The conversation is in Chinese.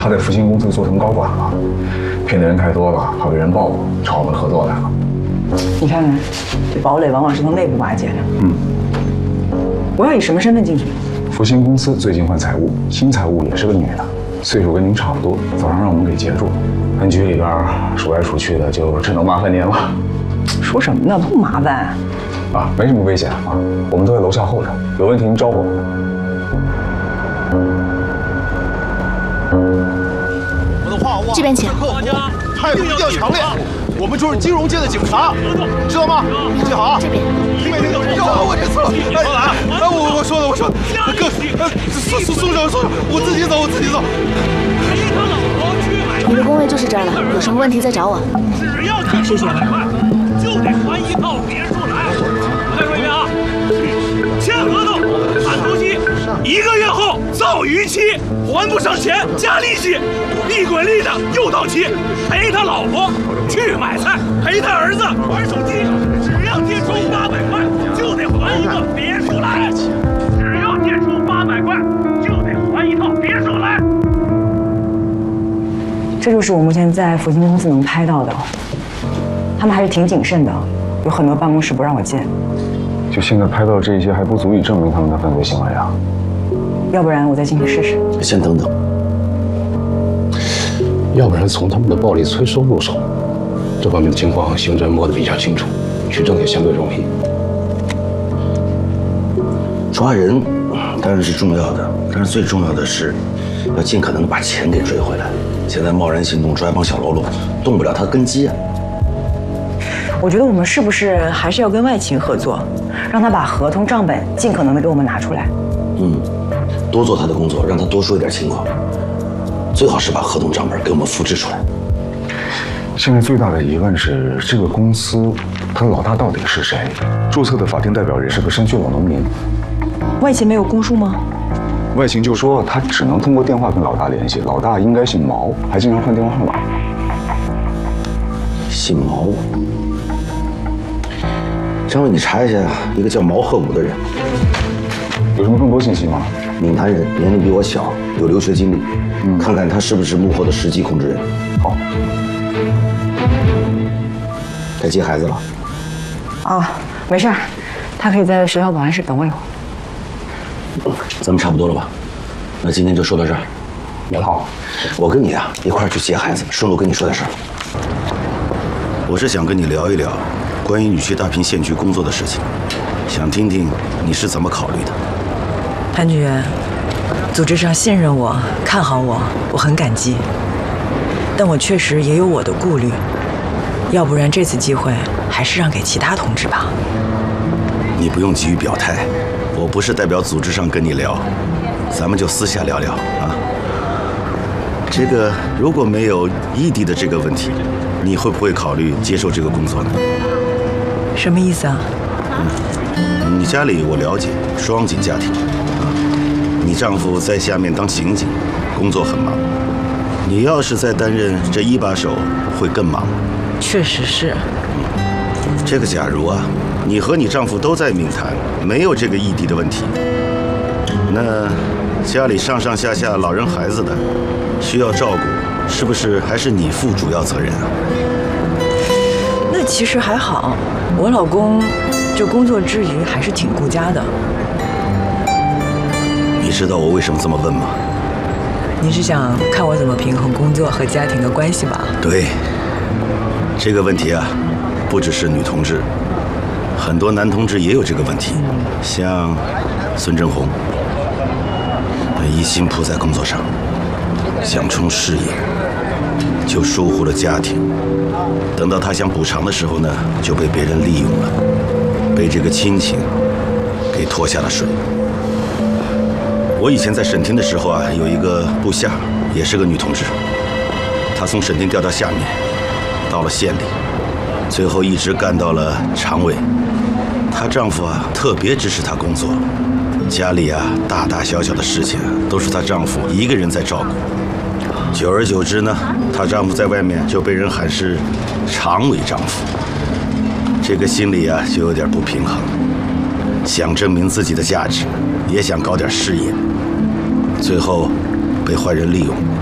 他在福星公司做成高管了，骗的人太多了，怕被人报复，找我们合作来了。 你看看，这堡垒往往是从内部瓦解的。我要以什么身份进去？ 福星公司最近换财务，新财务也是个女的，岁数跟您差不多，早上让我们给截住了。分局里边数来数去的，就只能麻烦您了。 说什么呢？不麻烦。 啊，没什么危险啊，我们都在楼下候着，有问题您招呼我。 这边请。 态度一定要强烈，我们就是金融界的警察，知道吗？记好啊！ 这边。 你每天都要我这次，我说的，哥，松手，我自己走。 你的工位就是这儿了，有什么问题再找我。 谢谢。 就得还一套别墅来。再说一遍啊，签合同，按头期，1个月后造逾期，还不上钱加利息，利滚利的又到期，陪他老婆去买菜，陪他儿子玩手机，只要借出800块，就得还一个别墅来。只要借出800块，就得还一套别墅来。 这就是我目前在福星公司能拍到的。他们还是挺谨慎的，有很多办公室不让我进。 就现在拍到这些还不足以证明他们的犯罪行为啊。 要不然我再进去试试。 先等等，要不然从他们的暴力催收入手，这方面的情况刑侦摸得比较清楚，取证也相对容易。 抓人当然是重要的，但是最重要的是要尽可能的把钱给追回来。现在贸然行动抓一帮小喽啰，动不了他根基啊。 我觉得我们是不是还是要跟外勤合作，让他把合同账本尽可能的给我们拿出来？ 多做他的工作，让他多说一点情况，最好是把合同账本给我们复制出来。 现在最大的疑问是，这个公司它的老大到底是谁？注册的法定代表人是个山区老农民。 外勤没有供述吗？ 外勤就说他只能通过电话跟老大联系，老大应该姓毛，还经常换电话号码。 姓毛？张伟，你查一下一个叫毛鹤武的人， 有什么更多信息吗？ 闽南人，年龄比我小，有留学经历，看看他是不是幕后的实际控制人。 好。 该接孩子了。 啊，没事儿，他可以在学校保安室等我一会儿。 咱们差不多了吧？那今天就说到这儿。 好， 我跟你啊一块儿去接孩子，顺路跟你说点事儿。我是想跟你聊一聊关于你去大坪县局工作的事情，想听听你是怎么考虑的。 潘局员，组织上信任我、看好我，我很感激。但我确实也有我的顾虑，要不然这次机会还是让给其他同志吧。 你不用急于表态，我不是代表组织上跟你聊，咱们就私下聊聊啊。这个如果没有异地的这个问题，你会不会考虑接受这个工作呢？ 什么意思啊？ 你家里我了解，双井家庭，你丈夫在下面当刑警，工作很忙。你要是再担任这一把手，会更忙。 确实是。 这个假如啊，你和你丈夫都在闽潭，没有这个异地的问题，那家里上上下下老人孩子的需要照顾，是不是还是你负主要责任啊？ 那其实还好，我老公就工作之余还是挺顾家的。 你知道我为什么这么问吗？ 你是想看我怎么平衡工作和家庭的关系吧？ 对，这个问题啊，不只是女同志，很多男同志也有这个问题。像孙正红，一心扑在工作上，想冲事业，就疏忽了家庭。等到他想补偿的时候呢，就被别人利用了，被这个亲情给拖下了水。我以前在省厅的时候啊，有一个部下，也是个女同志，她从省厅调到下面，到了县里，最后一直干到了常委。她丈夫啊，特别支持她工作，家里啊大大小小的事情都是她丈夫一个人在照顾。久而久之呢，她丈夫在外面就被人喊是常委丈夫，这个心里啊就有点不平衡，想证明自己的价值，也想搞点事业，最后被坏人利用。